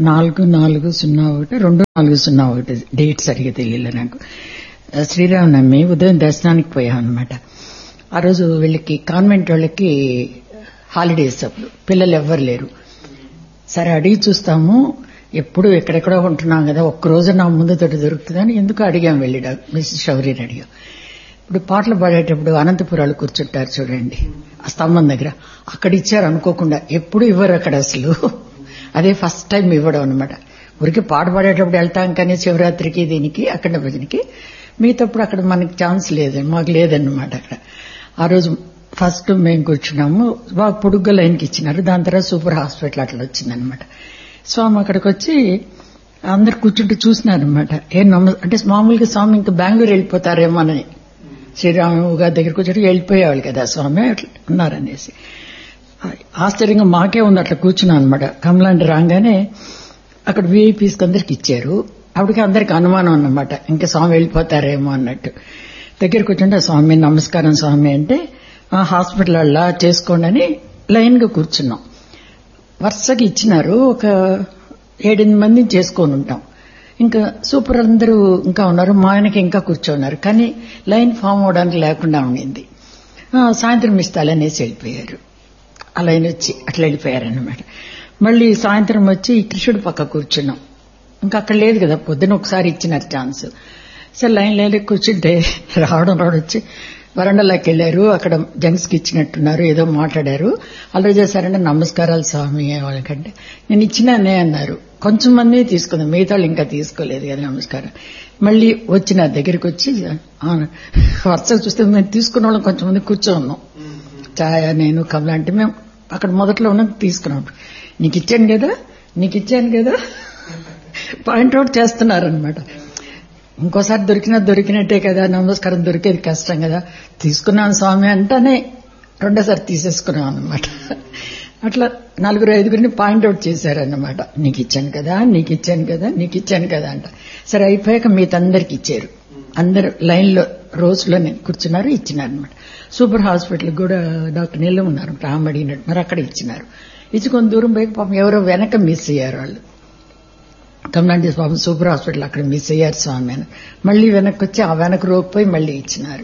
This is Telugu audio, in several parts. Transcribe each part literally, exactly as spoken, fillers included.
నాలుగు నాలుగు సున్నా ఒకటి రెండు నాలుగు సున్నా ఒకటి డేట్ సరిగా తెలియలే నాకు. శ్రీరామనవమి ఉదయం దర్శనానికి పోయాం అనమాట. ఆ రోజు వీళ్ళకి కాన్వెంట్ వాళ్ళకి హాలిడేస్, అప్పుడు పిల్లలు ఎవ్వరు లేరు. సరే అడిగి చూస్తాము, ఎప్పుడు ఎక్కడెక్కడో ఉంటున్నాం కదా, ఒక్కరోజు నా ముందు తోటి దొరుకుతుందని ఎందుకు అడిగాం. వెళ్ళి మిస్టర్ శౌర్యని అడిగాం. ఇప్పుడు పాటలు పాడేటప్పుడు అనంతపురాలు కూర్చుంటారు చూడండి, ఆ స్తంభం దగ్గర, అక్కడ ఇచ్చారు అనుకోకుండా. ఎప్పుడు ఇవ్వరు అక్కడ అసలు, అదే ఫస్ట్ టైం ఇవ్వడం అనమాట. ఊరికి పాట పాడేటప్పుడు వెళ్తాం కానీ శివరాత్రికి దీనికి అక్కడ భజనకి, మిగతాప్పుడు అక్కడ మనకి ఛాన్స్ లేదు, మాకు లేదన్నమాట అక్కడ. ఆ రోజు ఫస్ట్ మేము కూర్చున్నాము, బాగా పొడుగ్గా లైన్కి ఇచ్చినారు. దాని తర్వాత సూపర్ హాస్పిటల్ అట్లా వచ్చిందనమాట. స్వామి అక్కడికి వచ్చి అందరు కూర్చుంటూ చూసినారనమాట. ఏం నమ్మ అంటే మామూలుగా స్వామి ఇంకా బెంగళూరు వెళ్ళిపోతారేమోనని, శ్రీరామ గారి దగ్గరకు వచ్చి వెళ్ళిపోయేవాళ్ళు కదా స్వామి అట్లా ఉన్నారనేసి ఆశ్చర్యంగా మాకే ఉంది. అట్లా కూర్చున్నాం అనమాట. కమలాంటి రాగానే అక్కడ వీఐపీస్కి అందరికి ఇచ్చారు. అప్పటికి అందరికి అనుమానం అన్నమాట, ఇంకా స్వామి వెళ్ళిపోతారేమో అన్నట్టు. దగ్గరికి వచ్చింటే స్వామి నమస్కారం స్వామి అంటే, హాస్పిటల్ అలా చేసుకోండి అని లైన్ గా కూర్చున్నాం. వరుసగా ఇచ్చినారు. ఒక ఏడెనిమిది మందిని చేసుకొని ఉంటాం. ఇంకా సూపర్ అందరూ ఇంకా ఉన్నారు, మా ఆయనకి ఇంకా కూర్చోన్నారు. కానీ లైన్ ఫామ్ అవడానికి లేకుండా ఉండింది. సాయంత్రం ఇస్తాలనేసి వెళ్ళిపోయారు. ఆ లైన్ వచ్చి అట్లా వెళ్ళిపోయారన్నమాట. మళ్ళీ సాయంత్రం వచ్చి కృష్ణుడి పక్క కూర్చున్నాం. ఇంకా అక్కడ లేదు కదా, పొద్దున ఒకసారి ఇచ్చినారు ఛాన్స్. సరే లైన్ లైన్ కూర్చుంటే రావడం రావడం వచ్చి వరండాలోకి వెళ్లారు. అక్కడ జెంట్స్ కి ఇచ్చినట్టున్నారు, ఏదో మాట్లాడారు. అలా చేశారంటే నమస్కారాలు స్వామి వాళ్ళకంటే, నేను ఇచ్చినానే అన్నారు. కొంచెం మంది తీసుకుందాం, మిగతా వాళ్ళు ఇంకా తీసుకోలేదు కదా నమస్కారం. మళ్ళీ వచ్చి నా దగ్గరికి వచ్చి వరుసగా చూస్తే మేము తీసుకున్న వాళ్ళం కొంచెం మంది కూర్చో ఉన్నాం. ఛాయ నేను కమలా అంటే మేము అక్కడ మొదట్లో ఉన్నాం. తీసుకున్నాం, నీకు ఇచ్చాను కదా నీకు ఇచ్చాను కదా పాయింట్అవుట్ చేస్తున్నారనమాట. ఇంకోసారి దొరికినా దొరికినట్టే కదా, నమస్కారం దొరికేది కష్టం కదా. తీసుకున్నాను స్వామి అంటానే రెండోసారి తీసేసుకున్నాం అన్నమాట. అట్లా నలుగురు ఐదుగురిని పాయింట్అవుట్ చేశారన్నమాట. నీకు ఇచ్చాను కదా నీకు ఇచ్చాను కదా నీకు ఇచ్చాను కదా అంట. సరే అయిపోయాక మీతందరికి ఇచ్చారు. అందరు లైన్ లో రోజులో కూర్చున్నారు, ఇచ్చినారు అనమాట. సూపర్ హాస్పిటల్ కూడా డాక్టర్ నీళ్ళు ఉన్నారు, రామ్ అడిగినట్టు మరి అక్కడ ఇచ్చినారు. ఇచ్చి కొంత దూరం పోయి పాపం ఎవరో వెనక మిస్ అయ్యారు వాళ్ళు. కమలాంటి పాపం సూపర్ హాస్పిటల్ అక్కడ మిస్ అయ్యారు స్వామి అని మళ్లీ వెనక్కి వచ్చి ఆ వెనక రోగిపోయి మళ్లీ ఇచ్చినారు.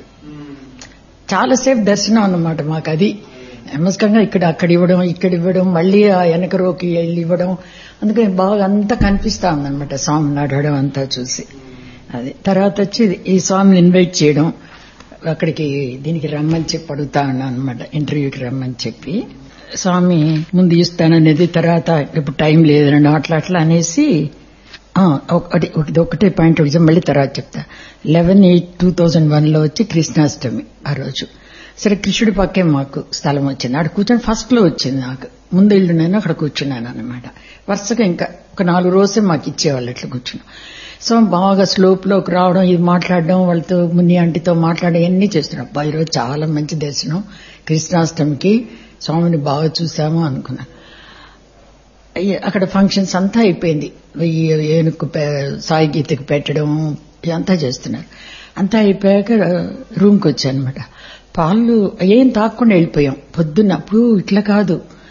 చాలాసేపు దర్శనం అన్నమాట మాకు. అది నమస్కారంగా ఇక్కడ అక్కడ ఇవ్వడం ఇక్కడ ఇవ్వడం మళ్లీ ఆ వెనక రోకి వెళ్ళి ఇవ్వడం, అందుకని బాగా అంతా కనిపిస్తా ఉందన్నమాట స్వామి నడవడం అంతా చూసి. అది తర్వాత వచ్చి ఈ స్వామిని ఇన్వైట్ చేయడం, అక్కడికి దీనికి రమ్మని చెప్పి అడుగుతా ఉన్నాను అనమాట, ఇంటర్వ్యూకి రమ్మని చెప్పి. స్వామి ముందు ఇస్తాననేది, తర్వాత ఇప్పుడు టైం లేదండి అట్లా అట్లా అనేసి ఒకటి ఒకటే పాయింట్ ఒకటి మళ్ళీ తర్వాత చెప్తా. Eleven eight two thousand one లో వచ్చి కృష్ణాష్టమి ఆ రోజు. సరే కృష్ణుడి పక్కే మాకు స్థలం వచ్చింది, అక్కడ కూర్చొని ఫస్ట్ లో వచ్చింది నాకు. ముందు ఇల్లు నేను అక్కడ కూర్చున్నాను అనమాట. వరుసగా ఇంకా ఒక నాలుగు రోజులే మాకు ఇచ్చేవాళ్ళు అట్లా కూర్చున్నాం. సో బాగా స్లోప్ లోకి రావడం, ఇది మాట్లాడడం, వాళ్ళతో ముని ఆంటీతో మాట్లాడడం ఇవన్నీ చేస్తున్నాం. అబ్బా ఈరోజు చాలా మంచి దర్శనం, కృష్ణాష్టమికి స్వామిని బాగా చూసాము అనుకున్నాను. అక్కడ ఫంక్షన్స్ అంతా అయిపోయింది. ఏనుగు సాయి గీతకి పెట్టడం ఇదంతా చేస్తున్నారు. అంతా అయిపోయాక రూమ్కి వచ్చానమాట. పాలు ఏం తాకుండా వెళ్ళిపోయాం. పొద్దున్న అప్పుడు ఇట్లా కాదు,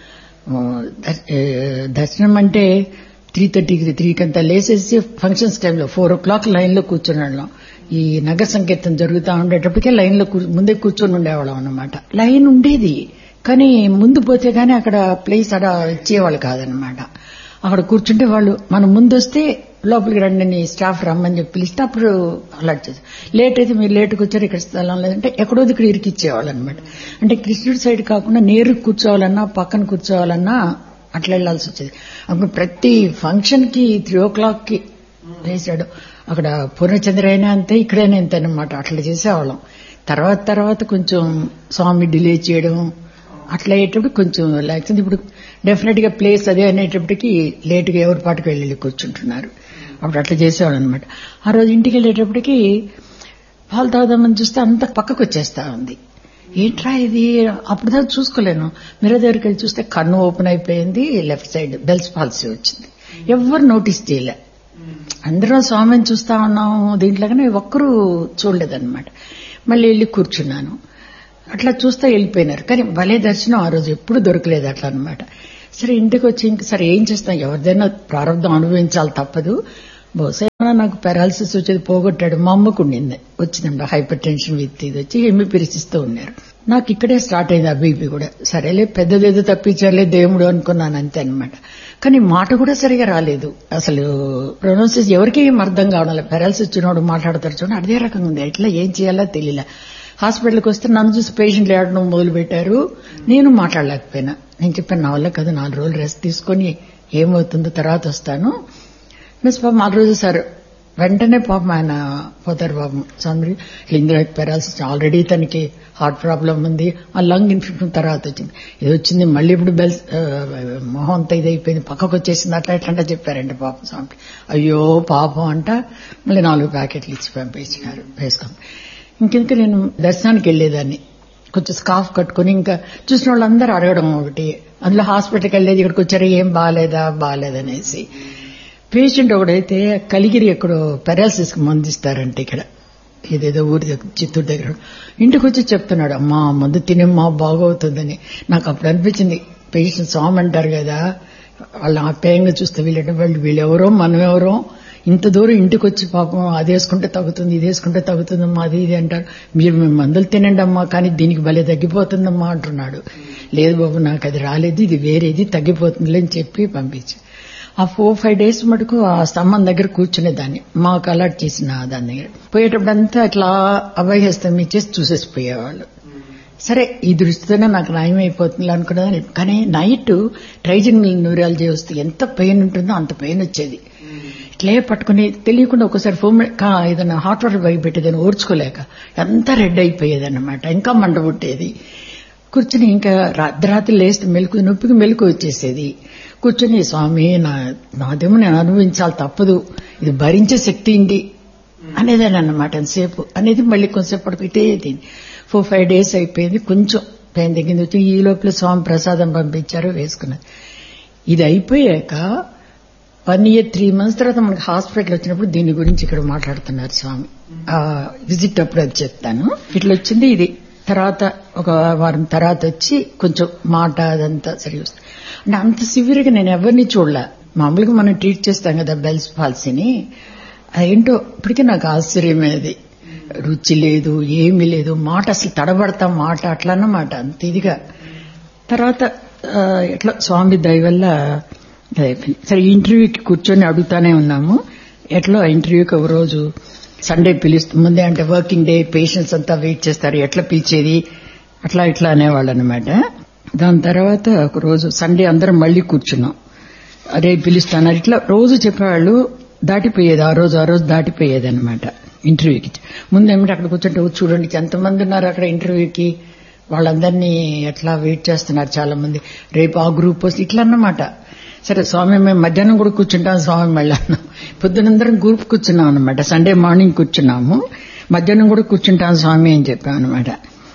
దర్శనం అంటే త్రీ థర్టీకి త్రీకి అంతా లేసేసి ఫంక్షన్స్ టైంలో ఫోర్ ఓ క్లాక్ లైన్ లో కూర్చున్నాళ్ళం. ఈ నగర సంకీర్తన జరుగుతూ ఉండేటప్పటికే లైన్ లో ముందే కూర్చొని ఉండేవాళ్ళం అన్నమాట. లైన్ ఉండేది కానీ ముందు పోతే గానీ అక్కడ ప్లేస్ అక్కడ ఇచ్చేవాళ్ళు కాదనమాట. అక్కడ కూర్చుంటే వాళ్ళు మనం ముందు వస్తే లోపలికి రండి స్టాఫ్ రమ్మని చెప్పి పిలిస్తే అప్పుడు అలాట్ చేశారు. లేట్ అయితే మీరు లేటుకు వచ్చారు, ఇక్కడ స్థలం లేదంటే ఎక్కడో ఇక్కడ ఇరికిచ్చేవాళ్ళు అనమాట. అంటే కృష్ణుడి సైడ్ కాకుండా నేరు కూర్చోవాలన్నా పక్కన కూర్చోవాలన్నా అట్లా వెళ్లాల్సి వచ్చేది. అప్పుడు ప్రతి ఫంక్షన్ కి త్రీ ఓ క్లాక్ కి వేసాడు. అక్కడ పూర్ణచంద్ర అయినా అంతే, ఇక్కడైనా అంతే అనమాట. అట్లా చేసేవాళ్ళం. తర్వాత తర్వాత కొంచెం స్వామి డిలే చేయడం అట్లా అయ్యేటప్పుడు కొంచెం లేకపోతే ఇప్పుడు డెఫినెట్ గా ప్లేస్ అదే అనేటప్పటికి లేటుగా ఎవరి పాటుకు వెళ్ళి కూర్చుంటున్నారు. అప్పుడు అట్లా చేసేవాళ్ళు అనమాట. ఆ రోజు ఇంటికి వెళ్ళేటప్పటికి పాలు తాగుదామని చూస్తే అంత పక్కకు వచ్చేస్తా ఉంది. ఏంట్రా ఇది, అప్పుడు దాకా చూసుకోలేను. మీరే దగ్గరికి వెళ్ళి చూస్తే కన్ను ఓపెన్ అయిపోయింది, లెఫ్ట్ సైడ్ బెల్స్ పాలసీ వచ్చింది. ఎవరు నోటీస్ చేయలే. అందరం స్వామిని చూస్తా ఉన్నాము దీంట్లోగానే ఒక్కరూ చూడలేదన్నమాట. మళ్ళీ వెళ్ళి కూర్చున్నాను. అట్లా చూస్తే వెళ్ళిపోయినారు. కానీ భలే దర్శనం ఆ రోజు, ఎప్పుడు దొరకలేదు అట్లా అనమాట. సరే ఇంటికి వచ్చి ఇంక సరే ఏం చేస్తాం, ఎవరిదైనా ప్రారంభం అనుభవించాలి తప్పదు. బహుశా నాకు పారాలసిస్ వచ్చేది పోగొట్టాడు. మా అమ్మకు ఉండింది, వచ్చిందండి హైపర్ టెన్షన్ విత్ ఇది వచ్చి హెమిపిరిసిస్తో ఉన్నారు. నాకు ఇక్కడే స్టార్ట్ అయింది ఆ బీపీ కూడా. సరేలే పెద్దదేదో తప్పించాలే దేవుడు అనుకున్నాను అంతే అనమాట. కానీ మాట కూడా సరిగా రాలేదు. అసలు ప్రొనౌన్సియేషన్ ఎవరికి ఏం అర్థం కావడం. పారాలసిస్ వచ్చినోడు మాట్లాడతారు చూడండి, అదే రకంగా ఉంది. ఎట్లా ఏం చేయాలో తెలియలే. హాస్పిటల్కి వస్తే నన్ను చూసి పేషెంట్లు ఏడడం మొదలు పెట్టారు. నేను మాట్లాడలేకపోయినా. నేను చెప్పాను నా వల్ల కదా, నాలుగు రోజులు రెస్ట్ తీసుకుని ఏమవుతుందో తర్వాత వస్తాను. మిస్ పాపం నాలుగు రోజులు సార్ వెంటనే పాపం ఆయన పోతారు పాపం స్వామి. ఇందులో పారాలసిస్ ఆల్రెడీ తనకి హార్ట్ ప్రాబ్లం ఉంది, ఆ లంగ్ ఇన్ఫెక్షన్ తర్వాత వచ్చింది, ఇది వచ్చింది మళ్ళీ ఇప్పుడు బెల్స్ మొహం అంతా ఇదైపోయింది, పక్కకు వచ్చేసింది, అట్లా ఎట్లా చెప్పారంటే పాపం స్వామి. అయ్యో పాపం అంట. మళ్ళీ నాలుగు ప్యాకెట్లు ఇచ్చి పంపించినారు వేసుకోండి. ఇంకింక నేను దర్శనానికి వెళ్లేదాన్ని కొంచెం స్కార్ఫ్ కట్టుకుని. ఇంకా చూసిన వాళ్ళందరూ అడగడం ఒకటి, అందులో హాస్పిటల్కి వెళ్ళేది ఇక్కడికి వచ్చారు ఏం బాగాలేదా బాగాలేదనేసి. పేషెంట్ ఒకడైతే కలిగిరి ఎక్కడో పారాలసిస్ కి మందిస్తారంటే ఇక్కడ ఏదేదో ఊరి చిత్తూరు దగ్గర, ఇంటికి వచ్చి చెప్తున్నాడు అమ్మా మందు తినేమ్మా బాగవుతుందని. నాకు అప్పుడు అనిపించింది పేషెంట్ స్వామి అంటారు కదా, వాళ్ళ ఆప్యాయంగా చూస్తే వీళ్ళంటే వాళ్ళు వీళ్ళెవరో మనమెవరో, ఇంత దూరం ఇంటికి వచ్చి పాపం అది వేసుకుంటే తగ్గుతుంది ఇది వేసుకుంటే తగ్గుతుందమ్మా అది ఇది అంటారు, మీరు మేము మందులు తినండి అమ్మా కానీ దీనికి భలే తగ్గిపోతుందమ్మా అంటున్నాడు. లేదు బాబు నాకు అది రాలేదు, ఇది వేరేది తగ్గిపోతుంది అని చెప్పి పంపించి ఆ ఫోర్ ఫైవ్ డేస్ మటుకు ఆ స్తంభం దగ్గర కూర్చునేదాన్ని. మాకు అలర్ట్ చేసిన దాని దగ్గర పోయేటప్పుడు అంతా అట్లా అభయహస్తం ఇచ్చేసి చూసేసిపోయేవాళ్ళు. సరే ఈ దృష్టితోనే నాకు నయం అయిపోతుంది అనుకునేదాన్ని. కానీ నైట్ ట్రైజనల్ న్యూరాలజీ వస్తే ఎంత పెయిన్ ఉంటుందో అంత పెయిన్ వచ్చేది. ఇట్లే పట్టుకుని తెలియకుండా ఒకసారి ఫోమ్ ఏదైనా హాట్ వాటర్ బయట పెట్టేదాన్ని ఓర్చుకోలేక ఎంత రెడ్ అయిపోయేది అన్నమాట. ఇంకా మంట పుట్టేది. కూర్చుని ఇంకా రాత్రి లేస్తే మెలకు నొప్పికి మెలకు వచ్చేసేది. కూర్చొని స్వామి నా నాదేమో నేను అనుభవించాలి తప్పదు, ఇది భరించే శక్తి ఉంది అనేదాన్ని అన్నమాట. ఎంతసేపు అనేది మళ్ళీ కొంచెంసేపు పడుకుంటే ఫోర్ ఫైవ్ డేస్ అయిపోయింది. కొంచెం పెయిన్ తగ్గింది వచ్చి ఈ లోపల స్వామి ప్రసాదం పంపించారు వేసుకున్నది. ఇది అయిపోయాక వన్ ఇయర్ త్రీ మంత్స్ తర్వాత మనకి హాస్పిటల్ వచ్చినప్పుడు దీని గురించి ఇక్కడ మాట్లాడుతున్నారు స్వామి. విజిట్ అప్పుడు అది చెప్తాను. ఇట్లా వచ్చింది ఇది. తర్వాత ఒక వారం తర్వాత వచ్చి కొంచెం మాట అదంతా సరి వస్తుంది. అంటే అంత సివియర్ గా నేను ఎవరిని చూడలే. మామూలుగా మనం ట్రీట్ చేస్తాం కదా బెల్స్ పాల్సీని, అదేంటో ఇప్పటికీ నాకు ఆశ్చర్యమేది. రుచి లేదు ఏమీ లేదు, మాట అసలు తడబడతాం మాట అట్లన్నమాట అంత ఇదిగా. తర్వాత ఎట్లా స్వామి దయ వల్ల సరే ఇంటర్వ్యూకి కూర్చొని అడుగుతానే ఉన్నాము. ఎట్లా ఇంటర్వ్యూకి ఒక రోజు సండే పిలుస్తుంది ముందే, అంటే వర్కింగ్ డే పేషెంట్స్ అంతా వెయిట్ చేస్తారు, ఎట్లా పిలిచేది అట్లా ఇట్లా అనేవాళ్ళు అనమాట. దాని తర్వాత ఒక రోజు సండే అందరం మళ్లీ కూర్చున్నాం, అరే పిలుస్తాను ఇట్లా రోజు చెప్పేవాళ్ళు. దాటిపోయేది ఆ రోజు ఆ రోజు దాటిపోయేది అనమాట ఇంటర్వ్యూకి. ముందేమిటి అక్కడ కూర్చుంటే చూడండి ఎంతమంది ఉన్నారు అక్కడ ఇంటర్వ్యూకి, వాళ్ళందరినీ ఎట్లా వెయిట్ చేస్తున్నారు చాలా మంది, రేపు ఆ గ్రూప్ వస్తే ఇట్లా అన్నమాట. సరే స్వామి మేము మధ్యాహ్నం కూడా కూర్చుంటాం స్వామి మళ్ళీ అన్నాం. పొద్దునందరం గ్రూప్ కూర్చున్నాం అనమాట. సండే మార్నింగ్ కూర్చున్నాము, మధ్యాహ్నం కూడా కూర్చుంటాం స్వామి అని చెప్పాం అనమాట.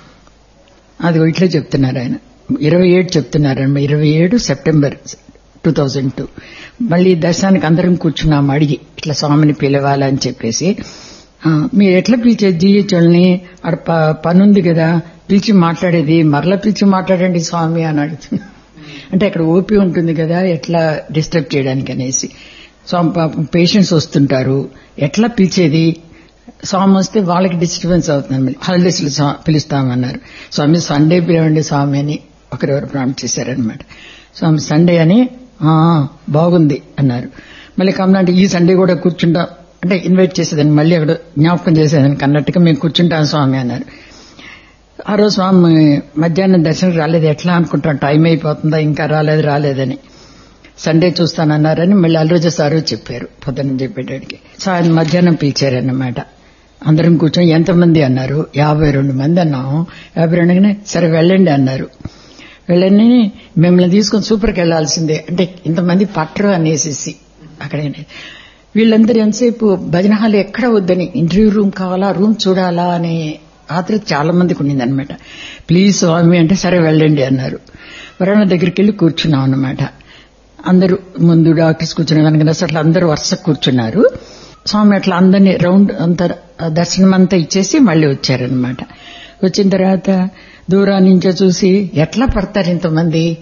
అది ఇట్లా చెప్తున్నారు ఆయన. ఇరవై ఏడు చెప్తున్నారనమాట. ఇరవై ఏడు సెప్టెంబర్ టూ థౌజండ్ టూ మళ్ళీ దర్శనానికి అందరం కూర్చున్నాము అడిగి ఇట్లా స్వామిని పిలవాలని చెప్పేసి. మీరు ఎట్లా పిలిచేది జీహెచ్ఎల్ని, అక్కడ పనుంది కదా పిలిచి మాట్లాడేది, మరలా పిలిచి మాట్లాడండి స్వామి అని అడుగుతున్నా. అంటే అక్కడ ఓపీ ఉంటుంది కదా ఎట్లా డిస్టర్బ్ చేయడానికి అనేసి. స్వామి పాపం పేషెంట్స్ వస్తుంటారు, ఎట్లా పిలిచేది, స్వామి వస్తే వాళ్ళకి డిస్టర్బెన్స్ అవుతుంది, హాలిడేస్ లో పిలుస్తామన్నారు. స్వామి సండే పిలవండి స్వామి అని ఒకరెవరు ప్రాంప్ట్ చేశారనమాట. స్వామి సండే అని బాగుంది అన్నారు. మళ్ళీ కమలంటే ఈ సండే కూడా కూర్చుంటాం అంటే ఇన్వైట్ చేసేదాన్ని, మళ్ళీ అక్కడ జ్ఞాపకం చేసేదానికి అన్నట్టుగా మేము కూర్చుంటాం స్వామి అన్నారు. ఆ రోజు స్వామి మధ్యాహ్నం దర్శనం రాలేదు, ఎట్లా అనుకుంటాం టైం అయిపోతుందా ఇంకా రాలేదు రాలేదని. సండే చూస్తానన్నారని మళ్ళీ అల్రోజు సారు చెప్పారు పొద్దున్న చెప్పేటానికి. సాయం మధ్యాహ్నం పిలిచారన్నమాట. అందరం కూర్చొని ఎంతమంది అన్నారు, యాభై రెండు మంది అన్నాము. యాభై రెండుగానే సరే వెళ్ళండి అన్నారు. వెళ్ళని మిమ్మల్ని తీసుకుని సూపర్కి వెళ్లాల్సిందే అంటే ఇంతమంది పట్టరు అనేసి అక్కడే. వీళ్ళందరూ ఎంతసేపు భజన హాల్ ఎక్కడ వద్దని, ఇంటర్వ్యూ రూమ్ కావాలా రూమ్ చూడాలా అనే ఆతృత చాలా మందికి ఉండింది అనమాట. ప్లీజ్ స్వామి అంటే సరే వెళ్ళండి అన్నారు. వరుణ దగ్గరికి వెళ్లి కూర్చున్నాం అనమాట. అందరూ ముందు డాక్టర్స్ కూర్చునేదానికి అసలు అందరూ వరుస కూర్చున్నారు. స్వామి అట్లా అందరినీ రౌండ్ అంతా దర్శనం అంతా ఇచ్చేసి మళ్లీ వచ్చారనమాట. వచ్చిన తర్వాత దూరం నుంచో చూసి ఎట్లా పడతారు ఇంతమంది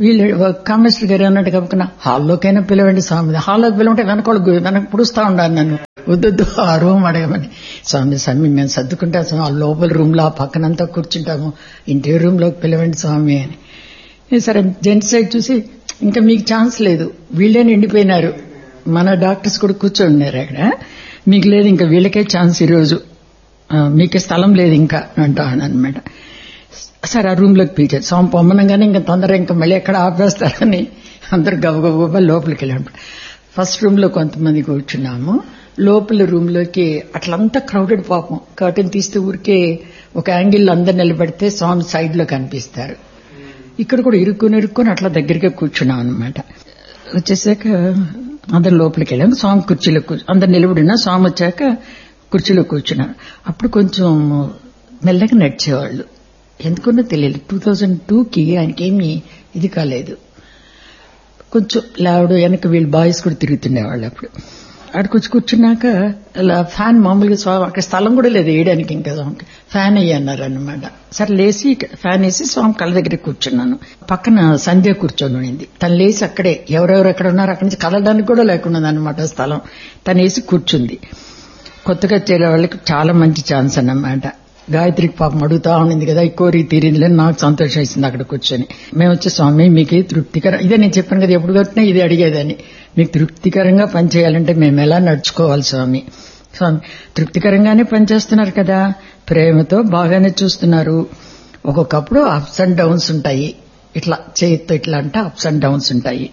వీళ్ళు కామేశ్వర గారు అన్నట్టు కప్పుకున్నా హాల్లోకైనా పిలవండి స్వామి, హాల్లోకి పిలవంటే వెనకోళ్ళు వెనక పుడుస్తా ఉండాలి నన్ను, వద్దొద్దు ఆ రూమ్ అడగమని. స్వామి స్వామి మేము సర్దుకుంటాం స్వామి, ఆ లోపల రూమ్ లో ఆ పక్కనంతా కూర్చుంటాము, ఇంటి రూమ్ లోకి పిలవండి స్వామి అని. సరే జెంట్స్ సైడ్ చూసి ఇంకా మీకు ఛాన్స్ లేదు, వీళ్ళే నిండిపోయినారు, మన డాక్టర్స్ కూడా కూర్చొని ఉన్నారు అక్కడ, మీకు లేదు ఇంకా వీళ్ళకే ఛాన్స్ ఈరోజు, మీకే స్థలం లేదు ఇంకా అంటాను అనమాట. సరే ఆ రూమ్ లోకి పిలిచారు. స్వామి పొమ్మనంగానే ఇంకా తొందరగా ఇంకా మళ్ళీ ఎక్కడ ఆపేస్తారని అందరు గబగబా లోపలికి వెళ్ళాము. ఫస్ట్ రూమ్ లో కొంతమంది కూర్చున్నాము, లోపల రూమ్ లోకి అట్లంతా క్రౌడెడ్ పాపం. కర్టెన్ తీస్తే ఊరికే ఒక యాంగిల్ అందరు నిలబడితే స్వామి సైడ్ లో కనిపిస్తారు. ఇక్కడ కూడా ఇరుక్కుని ఇరుక్కుని అట్లా దగ్గరగా కూర్చున్నాం అనమాట. వచ్చేసాక అందరు లోపలికి వెళ్ళాము. స్వామి కుర్చీలో కూర్చు అందరు నిలబడినా స్వామి వచ్చాక కుర్చీలో కూర్చున్నారు. అప్పుడు కొంచెం మెల్లగా నడిచేవాళ్ళు, ఎందుకున్నా తెలియదు. టూ థౌజండ్ టూకి ఆయనకేమీ ఇది కాలేదు, కొంచెం లావుడు వెనక వీళ్ళు బాయ్స్ కూడా తిరుగుతుండేవాళ్ళు. అప్పుడు అక్కడికి వచ్చి కూర్చున్నాక అలా ఫ్యాన్ మామూలుగా స్వామి అక్కడ స్థలం కూడా లేదు వేయడానికి, ఇంకా స్వామికి ఫ్యాన్ అయ్యి అన్నారు అనమాట. సరే లేచి ఫ్యాన్ వేసి స్వామి కళ్ళ దగ్గర కూర్చున్నాను. పక్కన సంధ్య కూర్చొని ఉండింది. తను లేచి అక్కడే ఎవరెవరు ఎక్కడ ఉన్నారో అక్కడి నుంచి కదలడానికి కూడా లేకున్నది అనమాట స్థలం. తను వేసి కూర్చుంది. కొత్తగా చేరే వాళ్ళకి చాలా మంచి ఛాన్స్ అన్నమాట. గాయత్రికి పాపం అడుగుతా ఉండింది కదా, ఈ కోరిక తీరిందిలేని నాకు సంతోషం వేసింది అక్కడ కూర్చొని. మేము వచ్చే స్వామి మీకు తృప్తికరం, ఇదే నేను చెప్పాను కదా ఎప్పుడు కట్టినా ఇది అడిగేదని, మీకు తృప్తికరంగా పనిచేయాలంటే మేము ఎలా నడుచుకోవాలి స్వామి? స్వామి తృప్తికరంగానే పనిచేస్తున్నారు కదా, ప్రేమతో బాగానే చూస్తున్నారు. ఒక్కొక్కప్పుడు అప్స్ అండ్ డౌన్స్ ఉంటాయి, ఇట్లా చేతితో ఇట్లా అంటే అప్స్ అండ్ డౌన్స్ ఉంటాయి.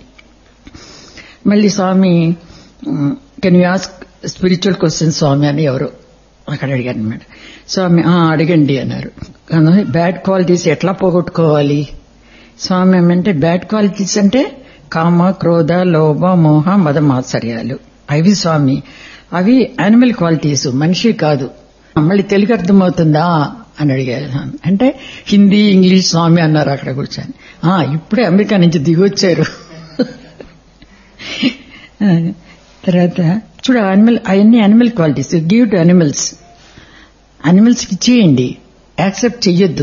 మళ్ళీ స్వామి can you ask spiritual question స్వామి అని ఎవరు అక్కడ అడిగారు అనమాట. స్వామి అడగండి అన్నారు. బ్యాడ్ క్వాలిటీస్ ఎట్లా పోగొట్టుకోవాలి స్వామి ఏమంటే, బ్యాడ్ క్వాలిటీస్ అంటే కామ క్రోధ లోభ మోహ మద మాత్సర్యాలు, అవి స్వామి అవి యానిమల్ క్వాలిటీస్, మనిషి కాదు. మళ్ళీ తెలుగు అర్థమవుతుందా అని అడిగారు. అంటే హిందీ ఇంగ్లీష్ స్వామి అన్నారు అక్కడ కూర్చొని. ఇప్పుడే అమెరికా నుంచి దిగొచ్చారు. తర్వాత చూడ యానిమల్, అవన్నీ animal qualities, give to animals, animals కి ఇచ్చేయండి, యాక్సెప్ట్ చెయ్యొద్దు,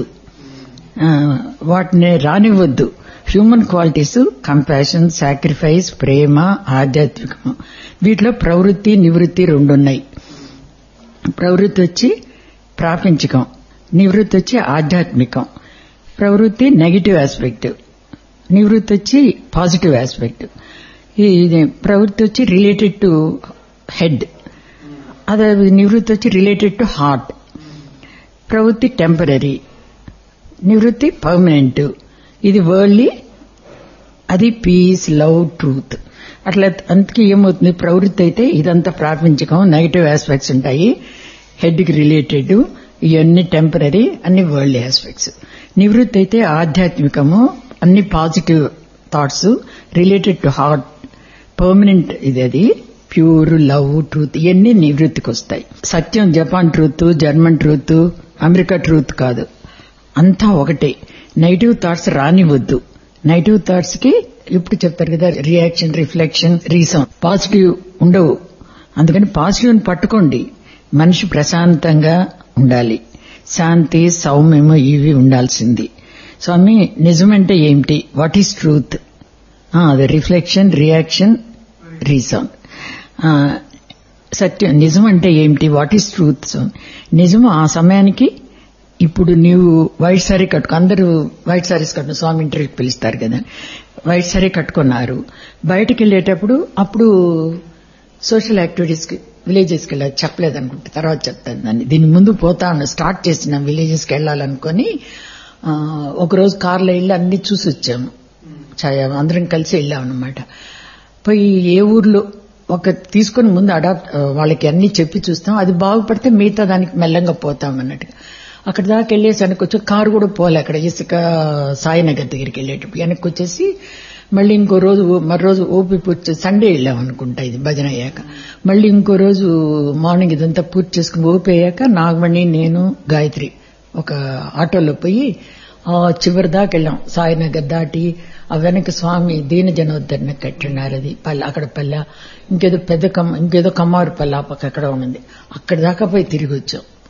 వాటిని రానివ్వద్దు. హ్యూమన్ క్వాలిటీస్ కంపాషన్, సాక్రిఫైస్, ప్రేమ, ఆధ్యాత్మికం, వీటిలో ప్రవృత్తి నివృత్తి రెండున్నాయి. ప్రవృత్తి వచ్చి ప్రాపంచికం, నివృత్తి వచ్చి ఆధ్యాత్మికం. ప్రవృత్తి నెగిటివ్ ఆస్పెక్ట్, నివృత్తి వచ్చి పాజిటివ్ ఆస్పెక్ట్. ఈ ప్రవృత్తి వచ్చి రిలేటెడ్ టు హెడ్, అదే నివృత్తి వచ్చి రిలేటెడ్ టు హార్ట్. ప్రవృత్తి టెంపరీ, నివృత్తి పర్మనెంట్. ఇది వరల్డ్లీ, అది పీస్, లవ్, ట్రూత్. అట్లా అందుకే ఏమవుతుంది, ప్రవృత్తి అయితే ఇదంతా ప్రాపంచికం, నెగిటివ్ ఆస్పెక్ట్స్ ఉంటాయి, హెడ్ కి రిలేటెడ్, ఇవన్నీ టెంపరీ, అన్ని వరల్డ్ ఆస్పెక్ట్స్. నివృత్తి అయితే ఆధ్యాత్మికము, అన్ని positive thoughts related to heart, permanent. ఇది అది ప్యూర్ లవ్, ట్రూత్, ఇవన్నీ నివృత్తికి వస్తాయి. సత్యం Japan truth, German truth, America truth కాదు, అంతా ఒకటే. Negative thoughts రానివద్దు. నెగిటివ్ థాట్స్ కి ఇప్పుడు చెప్తారు కదా రియాక్షన్, రిఫ్లెక్షన్, రీజన్. పాజిటివ్ ఉండవు. అందుకని పాజిటివ్ పట్టుకోండి. మనిషి ప్రశాంతంగా ఉండాలి, శాంతి, సౌమ్యము, ఇవి ఉండాల్సింది. స్వామి నిజమంటే ఏమిటి, వాట్ ఈస్ ట్రూత్? అది రిఫ్లెక్షన్, రియాక్షన్, రీజన్. సత్యం, నిజం అంటే ఏమిటి, వాట్ ఈస్ ట్రూత్? నిజము ఆ సమయానికి, ఇప్పుడు నీవు వైట్ సారీ కట్టుకో, అందరూ వైట్ సారీస్ కట్టుకుని స్వామి ఇంటర్వ్యూకి పిలుస్తారు కదా, వైట్ సారీ కట్టుకున్నారు. బయటకు వెళ్లేటప్పుడు అప్పుడు సోషల్ యాక్టివిటీస్ కి విలేజెస్కి వెళ్ళాలి, చెప్పలేదు అనుకుంటే తర్వాత చెప్తాను దాన్ని. దీని ముందు పోతా ఉన్నా, స్టార్ట్ చేసిన విలేజెస్కి వెళ్లాలనుకుని ఒకరోజు కార్లో వెళ్ళి అన్ని చూసి వచ్చాము. అందరం కలిసి వెళ్ళామన్నమాట. పోయి ఏ ఊర్లో ఒక తీసుకుని ముందు అడాప్ట్ వాళ్ళకి అన్ని చెప్పి చూస్తాం, అది బాగుపడితే మిగతా దానికి మెల్లంగా పోతాం అన్నట్టుగా. అక్కడ దాకా వెళ్ళేసి వెనక్కి వచ్చి కారు కూడా పోలే. అక్కడ ఇసుక సాయినగర్ దగ్గరికి వెళ్ళేటప్పుడు వెనక్కి వచ్చేసి మళ్ళీ ఇంకో రోజు మరో రోజు ఓపి పూర్తి సండే వెళ్ళాం అనుకుంటా, ఇది భజన అయ్యాక. మళ్ళీ ఇంకో రోజు మార్నింగ్ ఇదంతా పూర్తి చేసుకుని ఓపి అయ్యాక నాగమణి, నేను, గాయత్రి ఒక ఆటోలో పోయి ఆ చివరి దాకా వెళ్ళాం. సాయినగర్ దాటి ఆ వెనక స్వామి దీన జనోద్ధరణ కట్టినారు, అది పల్లె, అక్కడ పల్లె, ఇంకేదో పెద్ద కమ్మ, ఇంకేదో కమ్మారు పల్లె పక్క అక్కడ ఉన్నది. అక్కడి దాకా పోయి తిరిగి వచ్చాం.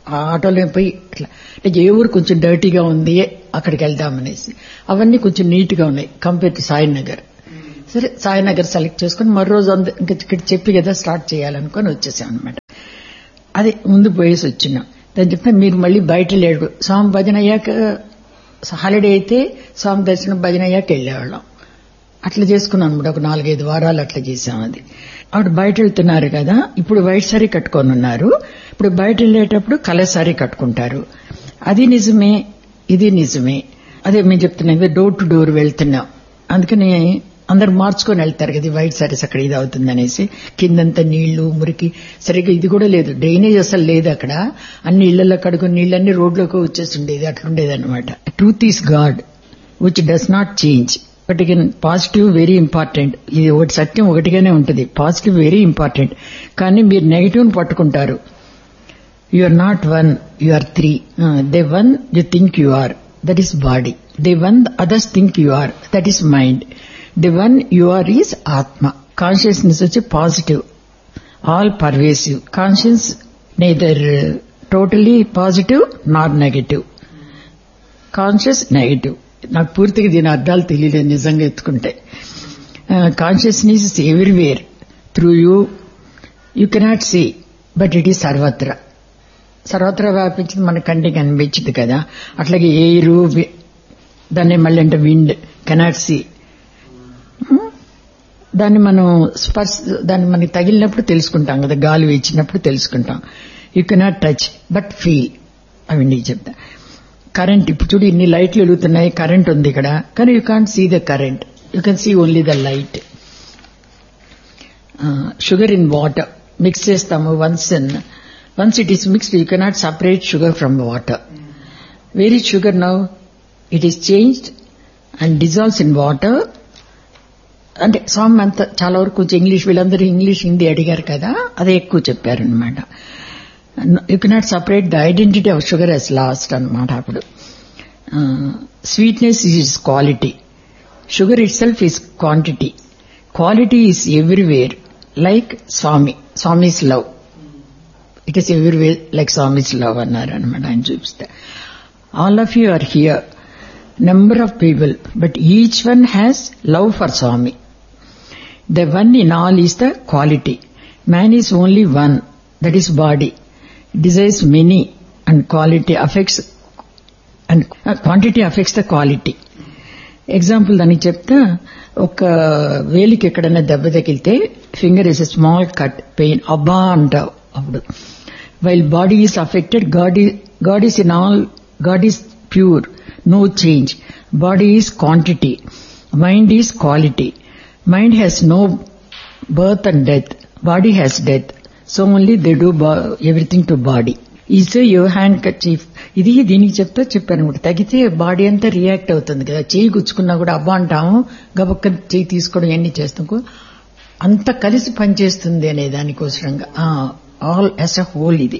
ఆ ఆటోలో పోయి ఇట్లా అంటే ఏ ఊరు కొంచెం డర్టీగా ఉంది అక్కడికి వెళ్దామనేసి, అవన్నీ కొంచెం నీట్ గా ఉన్నాయి కంపేర్ టు సాయినగర్. సరే సాయినగర్ సెలెక్ట్ చేసుకుని మరో రోజు ఇంకా ఇక్కడ చెప్పి కదా స్టార్ట్ చేయాలనుకొని వచ్చేసాం అనమాట. అదే ముందు పోయేసి వచ్చినాం. దాని చెప్తే మీరు మళ్ళీ బయట లేడు, స్వామి భజన అయ్యాక హాలిడే అయితే స్వామి దర్శనం భజన అయ్యాక వెళ్ళేవాళ్ళం. అట్లా చేసుకున్నాం అనమాట. ఒక నాలుగైదు వారాలు అట్లా చేసాం. అది ఆవిడ బయట వెళ్తున్నారు కదా, ఇప్పుడు వైట్ సారీ కట్టుకొని ఉన్నారు, ఇప్పుడు బయట వెళ్ళేటప్పుడు కలర్ సారీ కట్టుకుంటారు. అది నిజమే, ఇది నిజమే. అదే మేము చెప్తున్నాం కదా, డోర్ టు డోర్ వెళ్తున్నాం, అందుకని అందరు మార్చుకొని వెళ్తారు కదా వైట్ సారీస్, అక్కడ ఇది అవుతుందనేసి. కిందంతా నీళ్లు మురికి, సరిగ్గా ఇది కూడా లేదు, డ్రైనేజ్ అసలు లేదు అక్కడ. అన్ని ఇళ్లలో కడుగుని నీళ్ళన్నీ రోడ్లోకి వచ్చేస్తుండేది, అట్లుండేది అనమాట. Truth is God which does not change. ఒకటి పాజిటివ్ వెరీ ఇంపార్టెంట్. ఇది ఒకటి సత్యం ఒకటిగానే ఉంటుంది, పాజిటివ్ వెరీ ఇంపార్టెంట్. కానీ మీరు నెగిటివ్ పట్టుకుంటారు. You are not one, you are three. They one you think you are, that is body. They one others think you are, that is mind. The one you are is ఆత్మ. కాన్షియస్నెస్ వచ్చి positive, all pervasive. Conscious neither totally positive not negative. Conscious negative. నాకు పూర్తిగా దీని అర్థాలు తెలియలేదు నిజంగా ఎత్తుకుంటే. Consciousness is everywhere through you, you cannot see but it is సర్వత్ర. సర్వత్ర వ్యాపించింది, మన కంటికి అనిపించింది కదా. అట్లాగే ఎయిరు, దాన్ని మళ్ళీ అంటే విండ్, కెనాట్ సీ. దాన్ని మనం స్పర్శ, దాన్ని మనకి తగిలినప్పుడు తెలుసుకుంటాం కదా, గాలి వీచినప్పుడు తెలుసుకుంటాం. You cannot touch but feel. అవి నీకు చెప్తా. కరెంట్, ఇప్పుడు చూడు ఇన్ని లైట్లు వెలుగుతున్నాయి, కరెంట్ ఉంది ఇక్కడ, కానీ you can't see the current, you can see only the light. Sugar in water mix చేస్తాము. Once once it is mixed, you cannot separate sugar from water. Where is sugar now? It is changed and dissolves in water. అంటే స్వామి అంతా చాలా వరకు కొంచెం ఇంగ్లీష్, వీళ్ళందరూ ఇంగ్లీష్ హిందీ అడిగారు కదా, అదే ఎక్కువ చెప్పారనమాట. You cannot separate the identity of sugar yes last అనమాట. అప్పుడు sweetness is quality, sugar it self is quantity, quality is everywhere like Swamy. Swami's love, it is everywhere like Swami's love అన్నారు అనమాట ఆయన చూపిస్తే. All of you are here, number of people, but each one has love for Swami. The one in all is the quality. Man is only one, that is body. Desires many and quality affects, and uh, quantity affects the quality. Example దానికి చెప్తా, ఒక వేలికి ఎక్కడైనా దెబ్బ తగిలితే finger is a small cut, pain, అబ్బా అంటావు అప్పుడు. While body is affected, God God is in all, God is pure, no change. Body is quantity, mind is quality. Mind has no birth and death, body has death, so only they do everything to body. Is your handkerchief. ఇది దీనికి చెప్తా చెప్పాను. తగితే బాడీ అంతా రియాక్ట్ అవుతుంది కదా, చేయి గుచ్చుకున్నా కూడా అబ్బా అంటాము, గబక్క చేయి తీసుకోవడం ఎన్ని చేస్తాం, అంత కలిసి పనిచేస్తుంది అనే దానికోసంగా ఆల్ యాజ్ అ హోల్. ఇది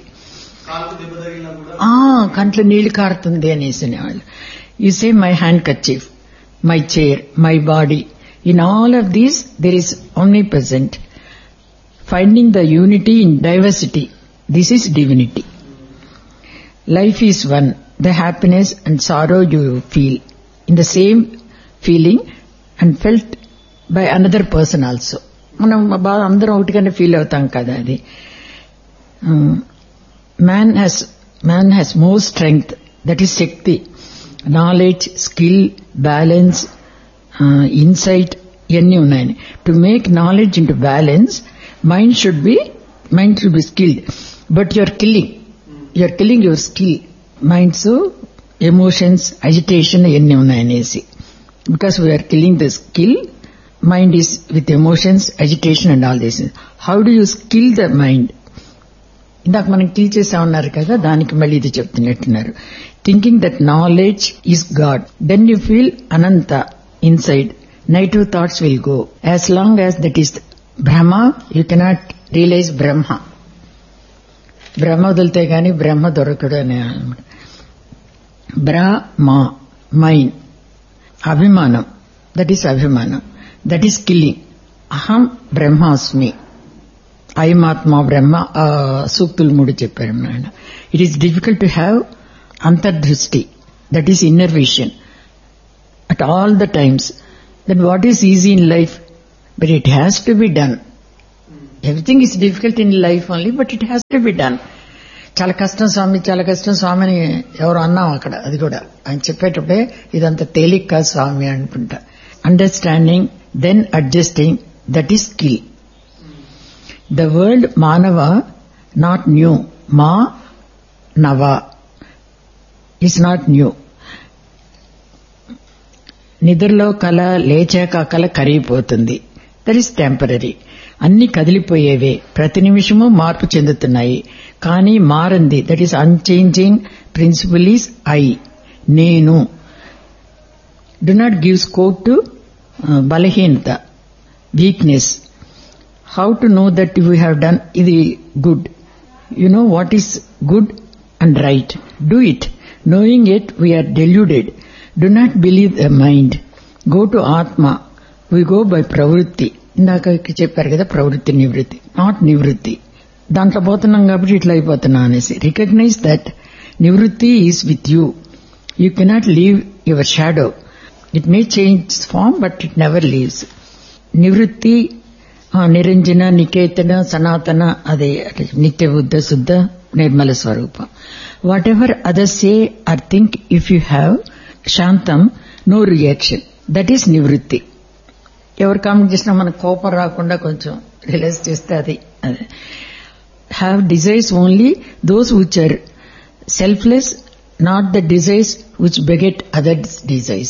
కంట్లో నీళ్లు కారుతుంది అనేసి వాళ్ళు. You say my handkerchief, my chair, my body. In all of these, there is omnipresent. Finding the unity in diversity, this is divinity. Life is one. The happiness and sorrow you feel in the same feeling and felt by another person also. మనం అందరం ఒకటిగానే ఫీల్ అవుతాం కదా. అది man has man has more strength, that is Shakti. Knowledge, skill, balance, uh, insight, ఇవన్నీ ఉన్నాయని. To make knowledge into balance, mind should be mind should be skilled, but you're killing you're killing your skill. Minds, emotions, agitation ఇవన్నీ ఉన్నాయనేసి. Because we are killing the skill, mind is with emotions, agitation and all this. How do you skill the mind? ఇందాక మనం కిల్ చేసామన్నారు కదా, దానికి మళ్ళీ ఇది చెప్తున్నట్టున్నారు. Thinking that knowledge is God, then you feel Anantha inside. Negative thoughts will go. As long as that is Brahma, you cannot realise బ్రహ్మ. బ్రహ్మ వదిలితే గాని బ్రహ్మ దొరకడు అనే అనమాట. బ్రహ్మ, మైండ్, అభిమానం, దట్ ఈస్ అభిమానం, దట్ ఈస్ కిల్లింగ్. అహం బ్రహ్మాస్మి, అయమాత్మ బ్రహ్మ, సూక్తులు మూడు చెప్పారు ఆయన. It is difficult to have antardrishti, that is inner vision, at all the times. Then what is easy in life? But it has to be done. Everything is difficult in life only, but it has to be done. చాలా కష్టం స్వామి, చాలా కష్టం స్వామి అని ఎవరు అన్నాం అక్కడ. అది కూడా ఆయన చెప్పేటప్పుడే ఇదంత తేలిక కాదు స్వామి అనుకుంటా. Understanding, then adjusting, that is skill. The word మానవ, నాట్ న్యూ. మా నవ ఈస్ నాట్ న్యూ. నిద్రలో కళ, లేచాక కళ కరిగిపోతుంది. That is temporary. అన్ని కదిలిపోయేవే, ప్రతి నిమిషము మార్పు చెందుతున్నాయి. కానీ మారంది, that is unchanging principal is I, నేను. Do not give scope to బలహీనత, weakness. How to know that you have done ఇది good. You know what is good and right. Do it. Knowing it we are deluded. Do not believe the mind. Go to ఆత్మ. వీ గో బై ప్రవృత్తి. ఇందాక చెప్పారు కదా, ప్రవృత్తి నివృత్తి, నాట్ నివృత్తి. దాంట్లో పోతున్నాం కాబట్టి ఇట్లా అయిపోతున్నా అనేసి. రికగ్నైజ్ దట్ నివృత్తి is with you. You cannot leave your shadow. It may change form but it never leaves. నివృత్తి, నిరంజన, నికేతన, సనాతన, అదే నిత్య బుద్ధ శుద్ధ నిర్మల స్వరూపం. What ever others say are think, if you have శాంతం, నో రియాక్షన్, దట్ ఈస్ నివృత్తి. ఎవరు కామెంట్ చేసినా మనకు కోపం రాకుండా కొంచెం రిలైజ్ చేస్తే అది అదే. Have desires only those which are selfless, not the desires which బెగెట్ others desires.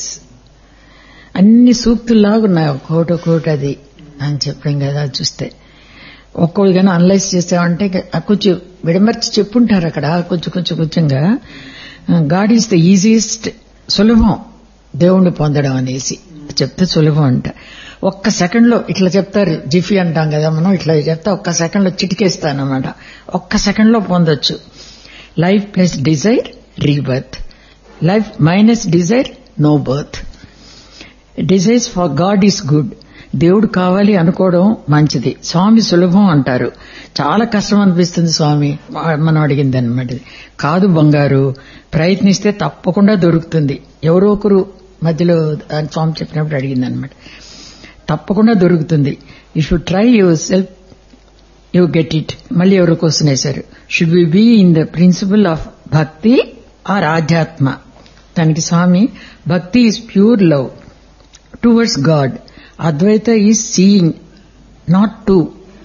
అన్ని సూక్తుల్లాగా ఉన్నాయి, ఒక్కోటి ఒక్కోటి అది అని చెప్పాం కదా. చూస్తే ఒక్కోటి కానీ అనలైజ్ చేసామంటే కొంచెం విడమర్చి చెప్పుంటారు అక్కడ కొంచెం కొంచెం కొంచెంగా. గాడ్ ఈజ్ ద ఈజియెస్ట్, సులభం దేవుణ్ణి పొందడం అనేసి చెప్తే సులభం అంట. ఒక్క సెకండ్ లో ఇట్లా చెప్తారు, జిఫీ అంటాం కదా మనం, ఇట్లా చెప్తా ఒక్క సెకండ్ లో చిటికేస్తానమాట. ఒక్క సెకండ్ లో పొందొచ్చు. Life plus Dzire, rebirth. Life minus Dzire, no birth. Desires for God is good. దేవుడు కావాలి అనుకోవడం మంచిది. స్వామి సులభం అంటారు. చాలా కష్టం అనిపిస్తుంది స్వామి మనం అడిగింది అనమాట. కాదు బంగారు, ప్రయత్నిస్తే తప్పకుండా దొరుకుతుంది. ఎవరో ఒకరు మధ్యలో స్వామి చెప్పినప్పుడు అడిగింది అనమాట. తప్పకుండా దొరుకుతుంది. If you try your self you get it. మళ్ళీ ఎవరో క్వశ్చన్ వేశారు, should we be in the principal of భక్తి ఆర్ ఆధ్యాత్మ? దానికి స్వామి, భక్తి is pure love towards God. Advaita is seeing, not two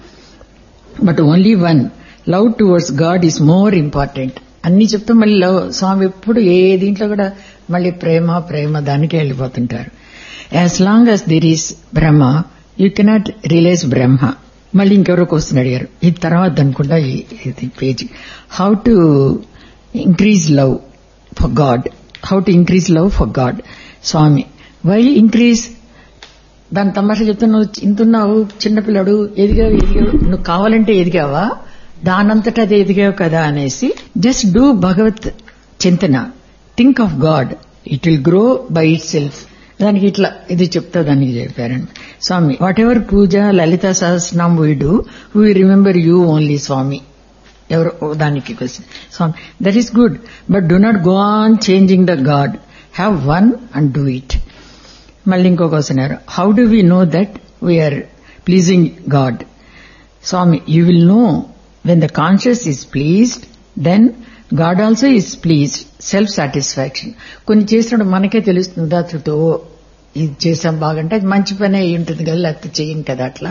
but only one. Love towards God is more important. అన్ని చెప్తే మళ్ళీ లవ్. స్వామి ఎప్పుడు ఏ దీంట్లో కూడా మళ్ళీ ప్రేమ ప్రేమ దానికే వెళ్ళిపోతుంటారు. As long as there is Brahma, you cannot realise బ్రహ్మ. మళ్ళీ ఇంకెవరో క్వశ్చన్ అడిగారు, ఇది తర్వాత అనుకుంటా ఇది page. How to increase love for God. How to increase love for God. Swamy, why increase? దాని తమాషా చెప్తే, నువ్వు ఇంతున్నావు, చిన్నపిల్లడు, ఎదిగావు ఎదిగావు, నువ్వు కావాలంటే ఎదిగావా, దానంతటా అది ఎదిగావు కదా అనేసి. జస్ట్ డూ భగవత్ చింతన, think of God, it will grow by it self. దానికి ఇట్లా ఇది చెప్తా దానికి చెప్పారండి స్వామి. What ever puja, Lalitha Sahasranama we do, we remember you only స్వామి. ఎవరు దానికి question. Swamy, that is good, but do not go on changing the God. Have one and do it. మళ్ళీ ఇంకో question, how do we know that we are pleasing God? Swamy, you will know when the conscious is pleased, then God also is pleased. Self satisfaction. కొన్ని చేసినప్పుడు మనకే తెలుస్తుంది, దాతృతో ఇది చేసాం బాగంటే అది మంచి పని అయి ఉంటుంది కదా, లేకపోతే చెయ్యం కదా అట్లా.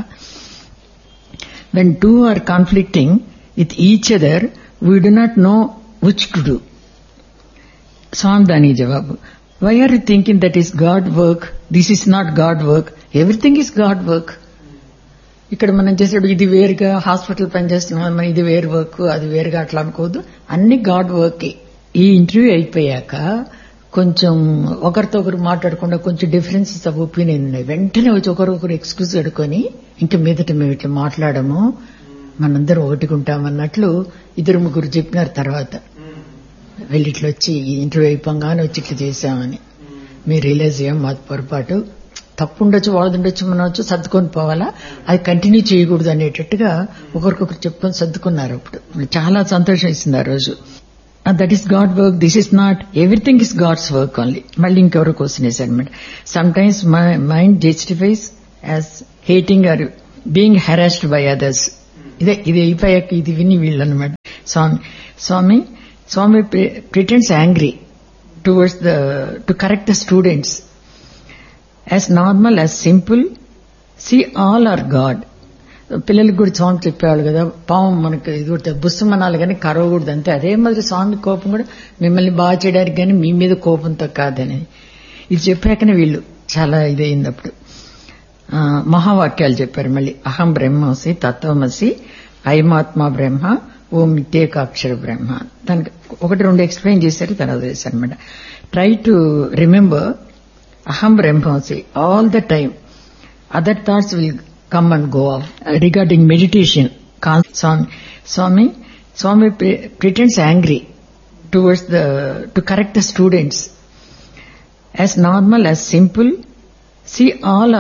When two are conflicting with each other, we do not no which to do. స్వామి దానికి జవాబు, why are you thinking that is God work? This is not God work. Everything is God work. ఇక్కడ మనం చేసేటప్పుడు ఇది వేరుగా, హాస్పిటల్ పనిచేస్తున్నాం మనం, ఇది వేరు వర్క్, అది వేరుగా అట్లా అనుకోవద్దు, అన్ని గాడ్ వర్క్. ఈ ఇంటర్వ్యూ అయిపోయాక కొంచెం ఒకరితో ఒకరు మాట్లాడకుండా కొంచెం డిఫరెన్సెస్ ఆఫ్ ఒపీనియన్ ఉన్నాయి. వెంటనే వచ్చి ఒకరొకరు ఎక్స్క్యూజ్ అడుకొని ఇంక మీదట మేము ఇట్లా మాట్లాడము, మనందరం ఒకటికుంటామన్నట్లు ఇద్దరు ముగ్గురు చెప్పినారు. తర్వాత వెళ్ళి ఇట్లా వచ్చి ఈ ఇంటర్వ్యూ అయిపోగానే వచ్చి ఇట్లా చేశామని మీరు రియలైజ్ చేయం, మాది పొరపాటు, తప్పు ఉండొచ్చు, వాళ్ళది ఉండొచ్చు, మనం వచ్చి సర్దుకొని పోవాలా, అది కంటిన్యూ చేయకూడదు అనేటట్టుగా ఒకరికొకరు చెప్పుకొని సర్దుకున్నారు. అప్పుడు చాలా సంతోషం ఇస్తుంది ఆ రోజు. That is God work, this is not, everything is God's work only. మళ్ళీ ఇంకెవరో question వేశారనమాట. Some times my mind justifies as hating are being harassed by others. ఇదే ఇది అయిపోయాక ఇది విని వీళ్ళు అనమాట. స్వామి స్వామి స్వామి pretends angry towards the to correct the students as normal as simple, see all are God. పిల్లలకి కూడా స్వామి చెప్పేవాళ్ళు కదా, పాము మనకు ఇది కూడా బుస్సుమనాలి కానీ కరవకూడదు అంతే. అదే మాదిరి స్వామి కోపం కూడా మిమ్మల్ని బాగా చేయడానికి కానీ మీ మీద కోపంతో కాదని ఇది చెప్పాకనే వీళ్ళు చాలా ఇదయింది. అప్పుడు మహావాక్యాలు చెప్పారు మళ్ళీ. అహం బ్రహ్మసి తత్వమసి ఐమాత్మ బ్రహ్మ ఓం ఇత్యేకాక్షర బ్రహ్మ. దానికి ఒకటి రెండు ఎక్స్ప్లెయిన్ చేశారు, తర్వాత చేశారు అనమాట. ట్రై టు రిమెంబర్ అహం బ్రహ్మసి all the time, other thoughts will come and go off. Regarding meditation, Swami, Swami, Swami pretends angry towards the, to correct the students as normal, as simple, see all